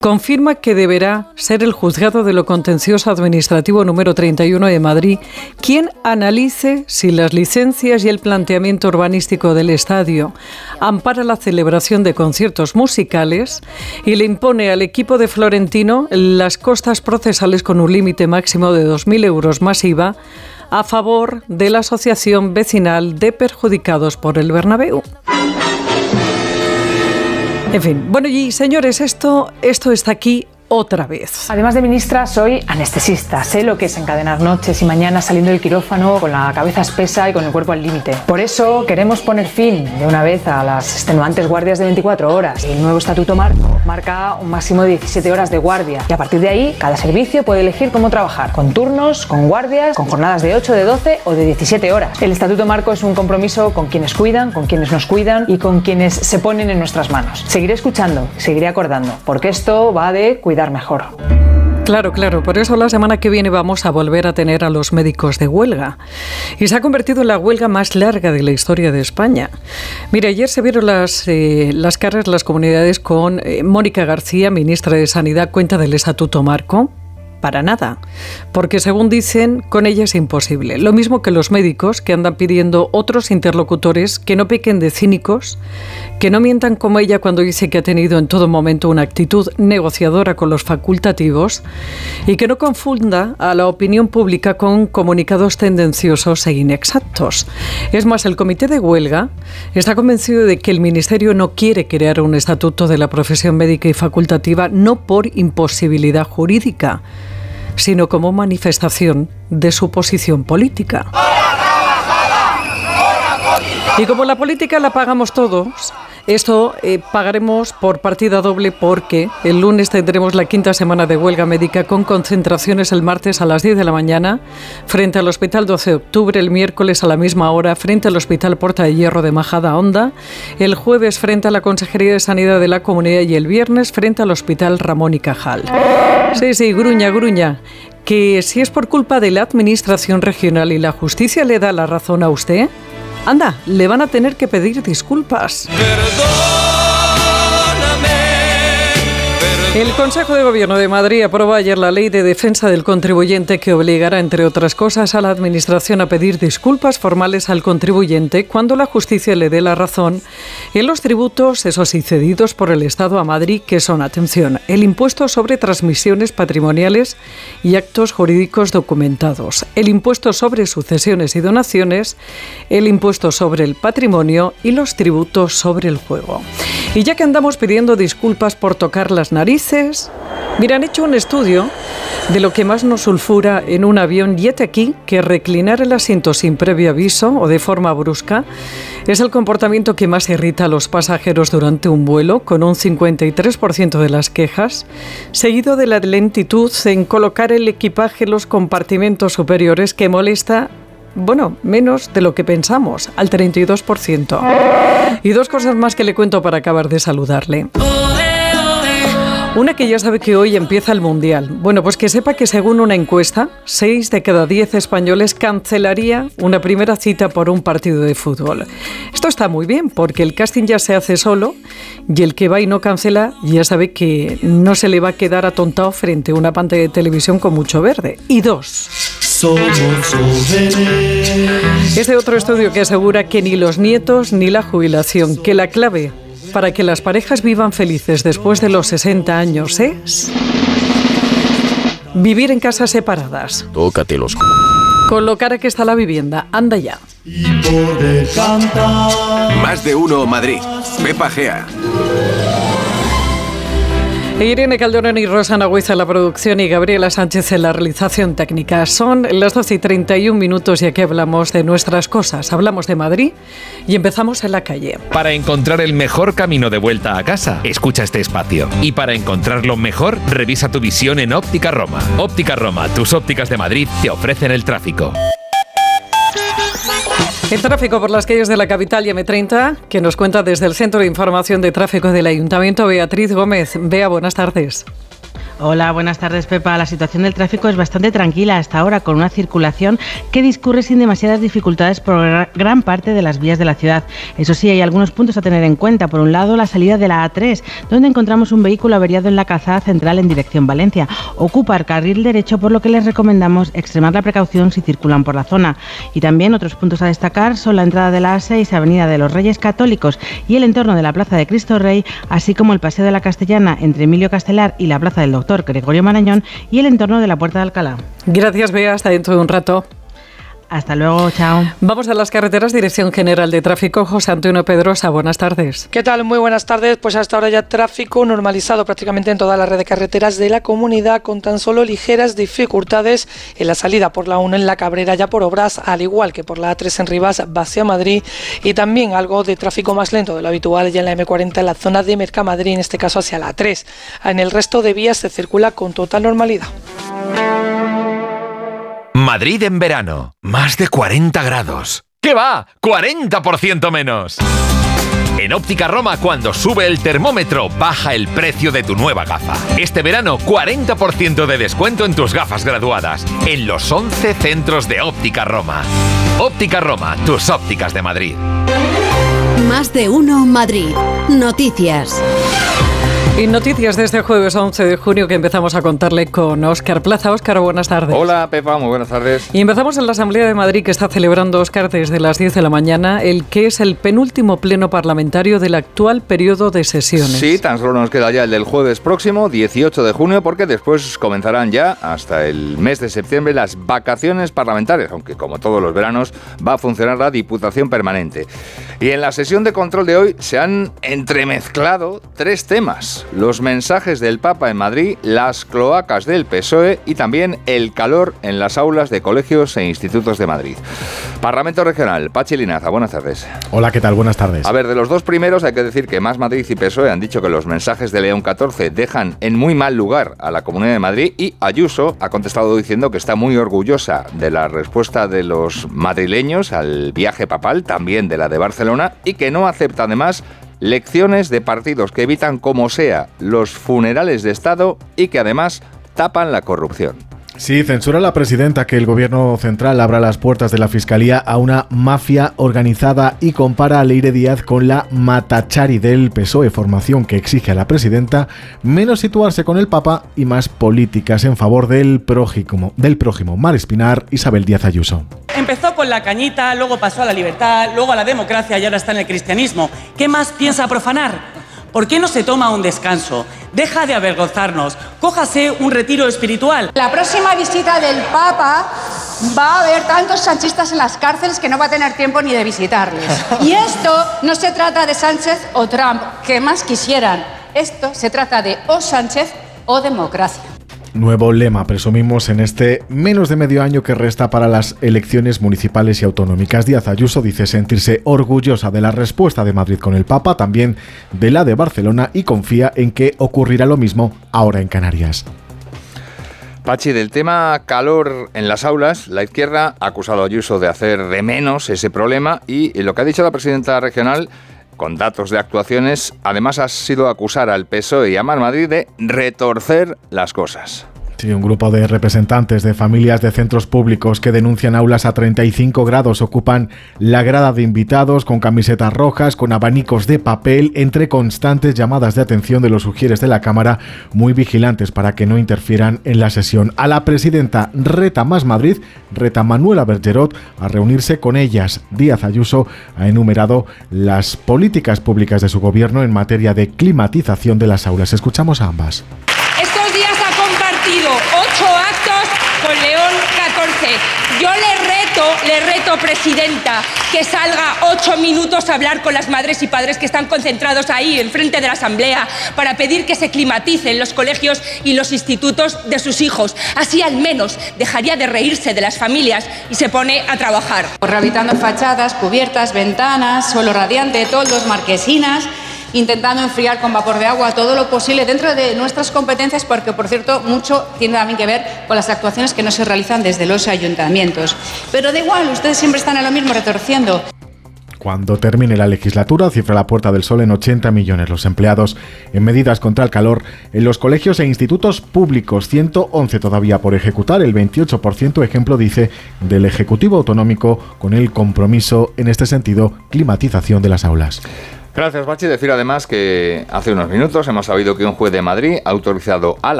confirma que deberá ser el Juzgado de lo Contencioso Administrativo número 31 de Madrid quien analice si las licencias y el planteamiento urbanístico del estadio ampara la celebración de conciertos musicales y le impone al equipo de Florentino las costas procesales con un límite máximo de 2.000 euros más IVA a favor de la Asociación Vecinal de Perjudicados por el Bernabéu. En fin, bueno, y señores, esto está aquí otra vez. Además de ministra, soy anestesista. Sé lo que es encadenar noches y mañanas saliendo del quirófano con la cabeza espesa y con el cuerpo al límite. Por eso queremos poner fin de una vez a las extenuantes guardias de 24 horas. El nuevo Estatuto Marco marca un máximo de 17 horas de guardia y a partir de ahí cada servicio puede elegir cómo trabajar, con turnos, con guardias, con jornadas de 8, de 12 o de 17 horas. El Estatuto Marco es un compromiso con quienes cuidan, con quienes nos cuidan y con quienes se ponen en nuestras manos. Seguiré escuchando, seguiré acordando, porque esto va de cuidar mejor. Claro, por eso la semana que viene vamos a volver a tener a los médicos de huelga. Y se ha convertido en la huelga más larga de la historia de España. Mira, ayer se vieron las caras de las comunidades con Mónica García, ministra de Sanidad, cuenta del Estatuto Marco. Para nada, porque según dicen, con ella es imposible. Lo mismo que los médicos, que andan pidiendo otros interlocutores que no pequen de cínicos, que no mientan como ella cuando dice que ha tenido en todo momento una actitud negociadora con los facultativos y que no confunda a la opinión pública con comunicados tendenciosos e inexactos. Es más, el comité de huelga está convencido de que el Ministerio no quiere crear un estatuto de la profesión médica y facultativa, no por imposibilidad jurídica, sino como manifestación de su posición política. Y como la política la pagamos todos, esto pagaremos por partida doble porque el lunes tendremos la 5ª semana de huelga médica con concentraciones el martes a las 10 de la mañana frente al Hospital 12 de Octubre, el miércoles a la misma hora frente al Hospital Porta de Hierro de Majadahonda, el jueves frente a la Consejería de Sanidad de la Comunidad y el viernes frente al Hospital Ramón y Cajal. Sí, gruña, que si es por culpa de la Administración regional y la justicia le da la razón a usted, anda, le van a tener que pedir disculpas. El Consejo de Gobierno de Madrid aprobó ayer la Ley de Defensa del Contribuyente que obligará, entre otras cosas, a la Administración a pedir disculpas formales al contribuyente cuando la justicia le dé la razón en los tributos, esos sí, cedidos por el Estado a Madrid, que son, atención, el impuesto sobre transmisiones patrimoniales y actos jurídicos documentados, el impuesto sobre sucesiones y donaciones, el impuesto sobre el patrimonio y los tributos sobre el juego. Y ya que andamos pidiendo disculpas por tocar las narices, mira, han hecho un estudio de lo que más nos sulfura en un avión y hete aquí que reclinar el asiento sin previo aviso o de forma brusca es el comportamiento que más irrita a los pasajeros durante un vuelo, con un 53% de las quejas, seguido de la lentitud en colocar el equipaje en los compartimentos superiores, que molesta, bueno, menos de lo que pensamos, al 32%. Y dos cosas más que le cuento para acabar de saludarle. Una, que ya sabe que hoy empieza el Mundial. Bueno, pues que sepa que según una encuesta, 6 de cada 10 españoles cancelaría una primera cita por un partido de fútbol. Esto está muy bien porque el casting ya se hace solo y el que va y no cancela ya sabe que no se le va a quedar atontado frente a una pantalla de televisión con mucho verde. Y dos, este otro estudio que asegura que ni los nietos ni la jubilación, que la clave para que las parejas vivan felices después de los 60 años es vivir en casas separadas. Tócate los con lo cara que está la vivienda. Anda ya. Más de uno Madrid. Pepa Gea. Irene Calderón y Rosana Huiza en la producción y Gabriela Sánchez en la realización técnica. Son las 12:31 y aquí hablamos de nuestras cosas. Hablamos de Madrid y empezamos en la calle. Para encontrar el mejor camino de vuelta a casa, escucha este espacio. Y para encontrarlo mejor, revisa tu visión en Óptica Roma. Óptica Roma, tus ópticas de Madrid te ofrecen el tráfico. El tráfico por las calles de la capital y M30, que nos cuenta desde el Centro de Información de Tráfico del Ayuntamiento Beatriz Gómez. Bea, buenas tardes. Hola, buenas tardes, Pepa. La situación del tráfico es bastante tranquila hasta ahora, con una circulación que discurre sin demasiadas dificultades por gran parte de las vías de la ciudad. Eso sí, hay algunos puntos a tener en cuenta. Por un lado, la salida de la A3, donde encontramos un vehículo averiado en la calzada central en dirección Valencia. Ocupa el carril derecho, por lo que les recomendamos extremar la precaución si circulan por la zona. Y también otros puntos a destacar son la entrada de la A6, Avenida de los Reyes Católicos y el entorno de la Plaza de Cristo Rey, así como el Paseo de la Castellana entre Emilio Castelar y la Plaza del Doctor Gregorio Marañón y el entorno de la Puerta de Alcalá. Gracias, Bea. Hasta dentro de un rato. Hasta luego, chao. Vamos a las carreteras, Dirección General de Tráfico. José Antonio Pedrosa, buenas tardes. ¿Qué tal? Muy buenas tardes. Pues hasta ahora ya tráfico normalizado prácticamente en toda la red de carreteras de la comunidad, con tan solo ligeras dificultades en la salida por la 1 en La Cabrera, ya por obras, al igual que por la A3 en Rivas, hacia Madrid, y también algo de tráfico más lento de lo habitual ya en la M40 en la zona de Mercamadrid, en este caso hacia la A3. En el resto de vías se circula con total normalidad. Madrid en verano, más de 40 grados. ¿Qué va? ¡40% menos! En Óptica Roma, cuando sube el termómetro, baja el precio de tu nueva gafa. Este verano, 40% de descuento en tus gafas graduadas, en los 11 centros de Óptica Roma. Óptica Roma, tus ópticas de Madrid. Más de uno Madrid. Noticias. Y noticias de este jueves 11 de junio que empezamos a contarle con Óscar Plaza. Óscar, buenas tardes. Hola, Pepa, muy buenas tardes. Y empezamos en la Asamblea de Madrid, que está celebrando, Óscar, desde las 10 de la mañana, el que es el penúltimo pleno parlamentario del actual periodo de sesiones. Sí, tan solo nos queda ya el del jueves próximo, 18 de junio, porque después comenzarán ya, hasta el mes de septiembre, las vacaciones parlamentarias, aunque como todos los veranos va a funcionar la Diputación Permanente. Y en la sesión de control de hoy se han entremezclado tres temas: los mensajes del Papa en Madrid, las cloacas del PSOE y también el calor en las aulas de colegios e institutos de Madrid. Parlamento Regional, Pachi Linaza, buenas tardes. Hola, ¿qué tal? Buenas tardes. A ver, de los dos primeros hay que decir que Más Madrid y PSOE han dicho que los mensajes de León XIV dejan en muy mal lugar a la Comunidad de Madrid, y Ayuso ha contestado diciendo que está muy orgullosa de la respuesta de los madrileños al viaje papal, también de la de Barcelona, y que no acepta además lecciones de partidos que evitan como sea los funerales de Estado y que además tapan la corrupción. Sí, censura a la presidenta que el gobierno central abra las puertas de la Fiscalía a una mafia organizada y compara a Leire Díaz con la Matachari del PSOE, formación que exige a la presidenta menos situarse con el Papa y más políticas en favor del prójimo. Mar Espinar, Isabel Díaz Ayuso. Empezó con la cañita, luego pasó a la libertad, luego a la democracia y ahora está en el cristianismo. ¿Qué más piensa profanar? ¿Por qué no se toma un descanso? Deja de avergonzarnos. Cójase un retiro espiritual. La próxima visita del Papa va a haber tantos sanchistas en las cárceles que no va a tener tiempo ni de visitarles. Y esto no se trata de Sánchez o Trump, que más quisieran. Esto se trata de o Sánchez o democracia. Nuevo lema, presumimos, en este menos de medio año que resta para las elecciones municipales y autonómicas. Díaz Ayuso dice sentirse orgullosa de la respuesta de Madrid con el Papa, también de la de Barcelona, y confía en que ocurrirá lo mismo ahora en Canarias. Pachi, del tema calor en las aulas, la izquierda ha acusado a Ayuso de hacer de menos ese problema, y lo que ha dicho la presidenta regional, con datos de actuaciones, además ha sido acusar al PSOE y a Más Madrid de retorcer las cosas. Sí, un grupo de representantes de familias de centros públicos que denuncian aulas a 35 grados ocupan la grada de invitados con camisetas rojas, con abanicos de papel, entre constantes llamadas de atención de los ujieres de la Cámara, muy vigilantes para que no interfieran en la sesión. A la presidenta reta Más Madrid, reta Manuela Bergerot a reunirse con ellas. Díaz Ayuso ha enumerado las políticas públicas de su gobierno en materia de climatización de las aulas. Escuchamos a ambas. Estos días ha compartido 8 actos con León XIV. Yo le reto, presidenta, que salga 8 minutos a hablar con las madres y padres que están concentrados ahí, enfrente de la Asamblea, para pedir que se climaticen los colegios y los institutos de sus hijos. Así al menos dejaría de reírse de las familias y se pone a trabajar. Rehabilitando fachadas, cubiertas, ventanas, suelo radiante, toldos, marquesinas, intentando enfriar con vapor de agua todo lo posible dentro de nuestras competencias, porque, por cierto, mucho tiene también que ver con las actuaciones que no se realizan desde los ayuntamientos. Pero da igual, ustedes siempre están en lo mismo, retorciendo. Cuando termine la legislatura, cifra la Puerta del Sol en 80 millones los empleados en medidas contra el calor en los colegios e institutos públicos, 111 todavía por ejecutar, el 28% ejemplo, dice, del Ejecutivo Autonómico con el compromiso en este sentido, climatización de las aulas. Gracias, Pachi. Decir además que hace unos minutos hemos sabido que un juez de Madrid ha autorizado a la